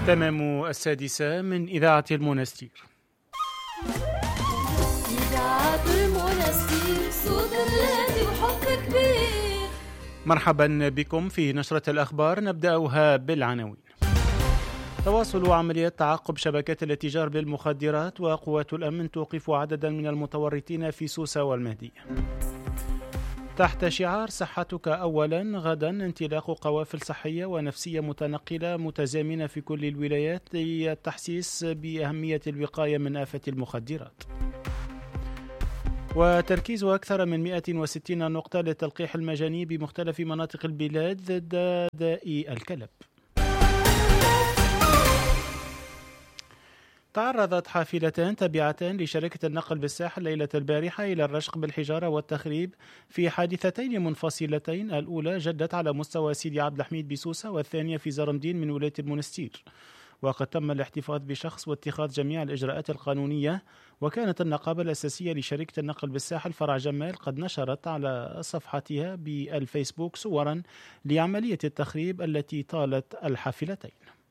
تمام 6 من إذاعة المنستير. إذاعة المنستير صوت الذي وحب كبير. مرحبا بكم في نشرة الأخبار، نبدأها بالعناوين. تواصل عمليات تعقب شبكات الاتجار بالمخدرات، وقوات الأمن توقف عددا من المتورطين في سوسة والمهدية. تحت شعار صحتك أولا، غدا انطلاق قوافل صحية ونفسية متنقلة متزامنة في كل الولايات للتحسيس بأهمية الوقاية من آفة المخدرات. وتركيز أكثر من 160 نقطة للتلقيح المجاني بمختلف مناطق البلاد ضد داء الكلب. تعرضت حافلتان تابعتان لشركة النقل بالساحل ليلة البارحة إلى الرشق بالحجارة والتخريب في حادثتين منفصلتين، الأولى جدت على مستوى سيدي عبد الحميد بسوسة، والثانية في زرمدين من ولاية المنستير. وقد تم الاحتفاظ بشخص واتخاذ جميع الإجراءات القانونية. وكانت النقابة الأساسية لشركة النقل بالساحل فرع جمال قد نشرت على صفحتها بالفيسبوك صورا لعملية التخريب التي طالت الحافلتين.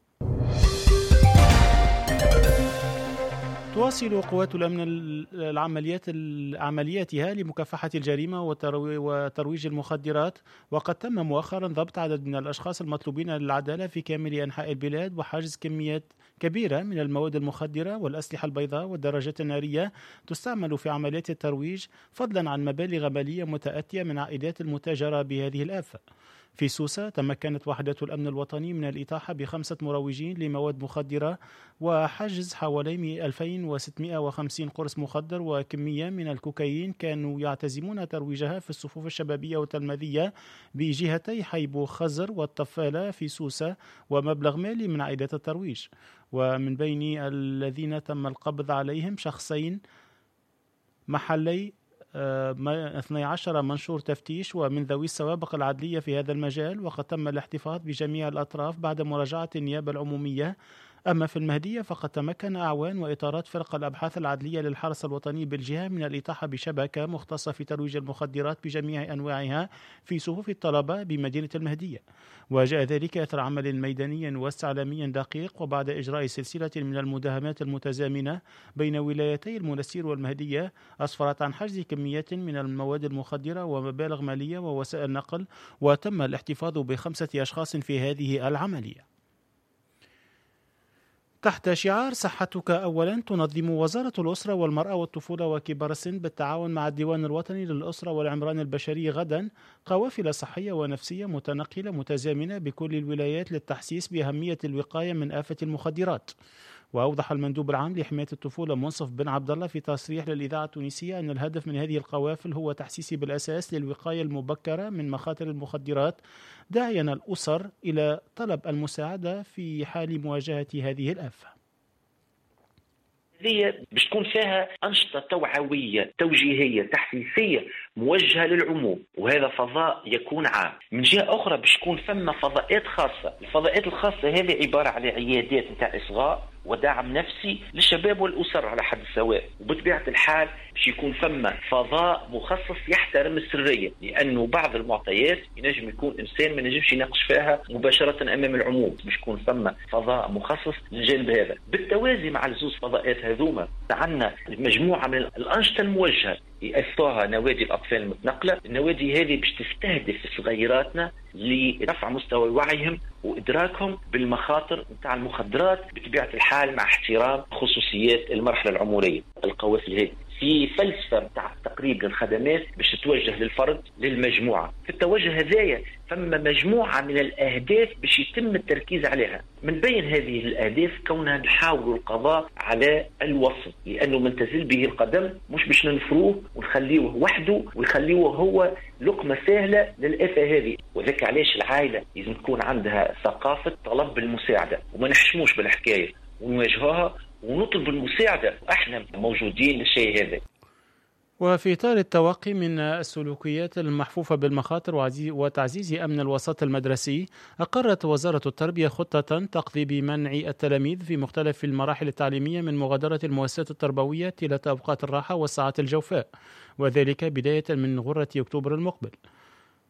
تواصل قوات الأمن عملياتها لمكافحة الجريمة وترويج المخدرات، وقد تم مؤخرا ضبط عدد من الأشخاص المطلوبين للعدالة في كامل أنحاء البلاد، وحجز كميات كبيرة من المواد المخدرة والأسلحة البيضاء والدراجات النارية تستعمل في عمليات الترويج، فضلا عن مبالغ مالية متأتية من عائدات المتاجرة بهذه الآفة. في سوسة تمكنت وحدة الأمن الوطني من الإطاحة ب5 مروجين لمواد مخدرة وحجز حوالي 2650 قرص مخدر وكمية من الكوكايين كانوا يعتزمون ترويجها في الصفوف الشبابية والتلمذية بجهتي حيبو خزر والطفالة في سوسة، ومبلغ مالي من عائدات الترويج. ومن بين الذين تم القبض عليهم شخصين محلي 12 منشور تفتيش ومن ذوي السوابق العدلية في هذا المجال، وقد تم الاحتفاظ بجميع الأطراف بعد مراجعة النيابة العمومية. أما في المهدية فقد تمكن أعوان وإطارات فرق الأبحاث العدلية للحرس الوطني بالجهة من الإطاحة بشبكة مختصة في ترويج المخدرات بجميع أنواعها في صفوف الطلبة بمدينة المهدية، وجاء ذلك أثر عمل ميداني واستعلامي دقيق، وبعد إجراء سلسلة من المداهمات المتزامنة بين ولايتي المنستير والمهدية أسفرت عن حجز كميات من المواد المخدرة ومبالغ مالية ووسائل نقل، وتم الاحتفاظ ب5 أشخاص في هذه العملية. تحت شعار صحتك أولا، تنظم وزارة الأسرة والمرأة والطفولة وكبار السن بالتعاون مع الديوان الوطني للأسرة والعمران البشري غدا قوافل صحية ونفسية متنقلة متزامنة بكل الولايات للتحسيس بأهمية الوقاية من آفة المخدرات. وأوضح المندوب العام لحماية الطفولة منصف بن عبد الله في تصريح للإذاعة التونسية أن الهدف من هذه القوافل هو تحسيس بالأساس للوقاية المبكرة من مخاطر المخدرات، داعيا الأسر إلى طلب المساعدة في حال مواجهة هذه الآفة. هي باش تكون فيها أنشطة توعوية توجيهية تحفيزية موجهة للعموم، وهذا فضاء يكون عام. من جهة أخرى باش تكون ثم فضاءات خاصة. الفضاءات الخاصة هذه عبارة على عيادات نتاع إصغاء ودعم نفسي للشباب والأسر على حد سواء، وبطبيعة الحال باش يكون ثم فضاء مخصص يحترم السرية، لأنه بعض المعطيات ينجم يكون إنسان ما ينجمش يناقش فيها مباشرة أمام العموم، باش يكون ثم فضاء مخصص للجانب هذا. بالتوازي مع الزوز فضاءات هذوما عندنا مجموعة من الأنشطة الموجهة يأسسوها نوادي الأطفال المتنقلة. النوادي هذه باش تستهدف صغيراتنا لرفع مستوى وعيهم وإدراكهم بالمخاطر نتاع المخدرات، بطبيعة الحال مع احترام خصوصيات المرحلة العمرية. القوافل هذه في فلسفة نتاع تقريب للخدمات باش تتوجه للفرد للمجموعة. في التوجه هذايا ثم مجموعة من الأهداف باش يتم التركيز عليها. من بين هذه الأهداف كونها نحاول القضاء على الوسط، لأنه من تزل به القدم مش باش ننفروه ونخليوه وحده ويخليوه هو لقمة سهلة للآفة هذه. وذلك علاش العائلة لازم تكون عندها ثقافة طلب المساعدة، وما نحشموش بالحكاية ونواجهوها ونطلب المساعدة، احنا موجودين للشيء هذا. وفي إطار التوقي من السلوكيات المحفوفة بالمخاطر وتعزيز أمن الوسط المدرسي، أقرت وزارة التربية خطة تقضي بمنع التلاميذ في مختلف المراحل التعليمية من مغادرة المؤسسات التربوية طيلة أوقات الراحة والساعات الجوفاء، وذلك بداية من غرة أكتوبر المقبل.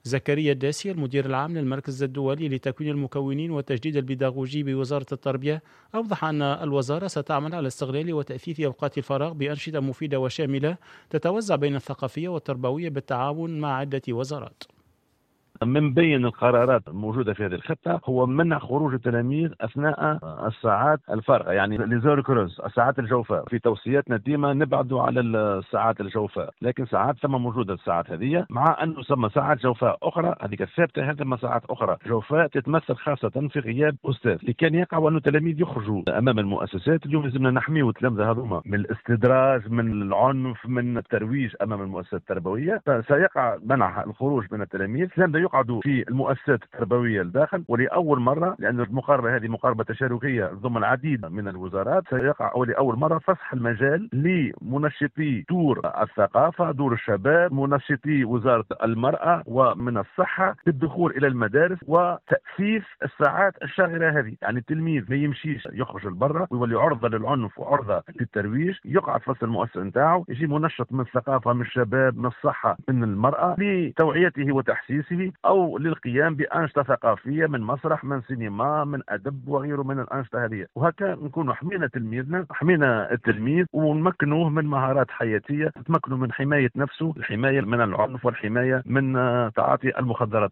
زكريا الداسي المدير العام للمركز الدولي لتكوين المكونين والتجديد البيداغوجي بوزارة التربية أوضح أن الوزارة ستعمل على استغلال وتأثيث أوقات الفراغ بأنشطة مفيدة وشاملة تتوزع بين الثقافية والتربوية بالتعاون مع عدة وزارات. من بين القرارات الموجودة في هذه الخطة هو منع خروج التلاميذ أثناء الساعات الفارغة، يعني ليزور كروز، الساعات الجوفاء. في توصياتنا ديما نبعدوا على الساعات الجوفاء، لكن ساعات ثم موجودة الساعات هذه، مع أنه ثم ساعات جوفاء أخرى هذيك الثابتة، هذه ساعات أخرى جوفاء تتمثل خاصة في غياب أستاذ. اللي كان يقع أن التلاميذ يخرجوا أمام المؤسسات، اليوم لازمنا نحميوا التلامذة هذوما من الاستدراج، من العنف، من الترويج أمام المؤسسات التربوية. فسيقع منع الخروج من التلاميذ، يقعدوا في المؤسسات التربويه الداخل. ولاول مره، لان المقاربه هذه مقاربه تشاركيه ضمن العديد من الوزارات، سيقع لاول مره فسح المجال لمنشطي دور الثقافه، دور الشباب، منشطي وزاره المراه ومن الصحه بالدخول الى المدارس وتأسيس الساعات الشاغره هذه. يعني التلميذ ما يمشيش يخرج لبرا ويولي عرضه للعنف وعرضه للترويج، يقعد في وسط المؤسسه نتاعو، يجي منشط من الثقافه، من الشباب، من الصحه، من المراه، لتوعيته وتحسيسه أو للقيام بأنشطة ثقافية من مسرح، من سينما، من أدب وغيره من الأنشطة هذه. وهكذا نكون حمينا تلميذنا، حمينا التلميذ ونمكنوه من مهارات حياتية، تمكنوا من حماية نفسه، الحماية من العنف والحماية من تعاطي المخدرات.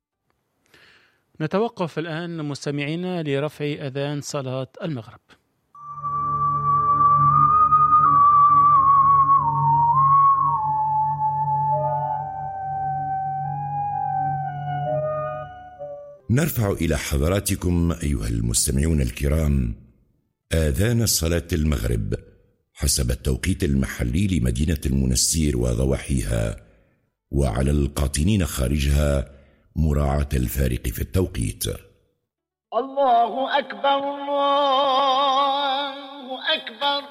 نتوقف الآن مستمعينا لرفع أذان صلاة المغرب. نرفع إلى حضراتكم أيها المستمعون الكرام آذان صلاة المغرب حسب التوقيت المحلي لمدينة المنستير وضواحيها، وعلى القاطنين خارجها مراعاة الفارق في التوقيت. الله أكبر، الله أكبر،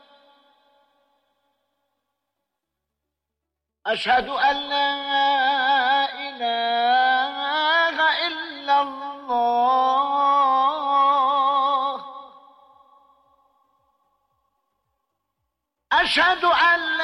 أشهد أن لا إله إلا الله، أشهد أن